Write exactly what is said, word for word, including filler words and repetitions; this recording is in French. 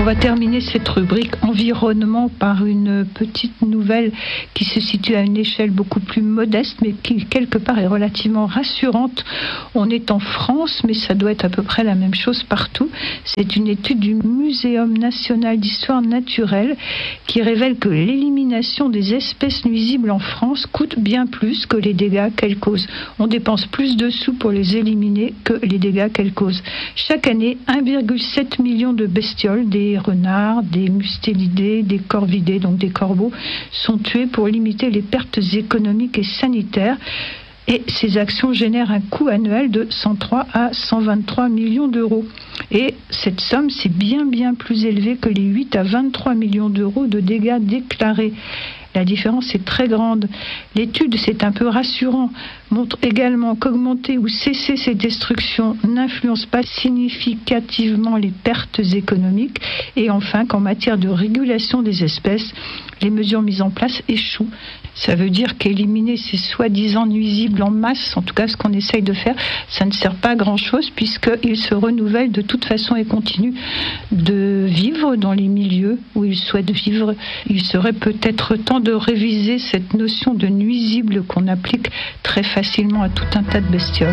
va terminer cette rubrique environnement par une petite nouvelle qui se situe à une échelle beaucoup plus modeste, mais qui quelque part est relativement rassurante. On est en France, mais ça doit être à peu près la même chose partout. C'est une étude du Muséum national d'histoire naturelle qui révèle que l'élimination des espèces nuisibles en France coûte bien plus que les dégâts qu'elles causent. On dépense plus de sous pour les éliminer que les dégâts qu'elles causent. Chaque année, un virgule sept million de bestioles, des renards, des mustélidés, des corvidés, donc des corbeaux, sont tués pour limiter les pertes économiques et sanitaires. Et ces actions génèrent un coût annuel de cent trois à cent vingt-trois millions d'euros. Et cette somme, c'est bien bien plus élevé que les huit à vingt-trois millions d'euros de dégâts déclarés. La différence est très grande. L'étude, c'est un peu rassurant, montre également qu'augmenter ou cesser ces destructions n'influence pas significativement les pertes économiques. Et enfin, qu'en matière de régulation des espèces, les mesures mises en place échouent. Ça veut dire qu'éliminer ces soi-disant nuisibles en masse, en tout cas ce qu'on essaye de faire, ça ne sert pas à grand-chose puisqu'ils se renouvellent de toute façon et continuent de vivre dans les milieux où ils souhaitent vivre. Il serait peut-être temps de réviser cette notion de nuisible qu'on applique très facilement à tout un tas de bestioles.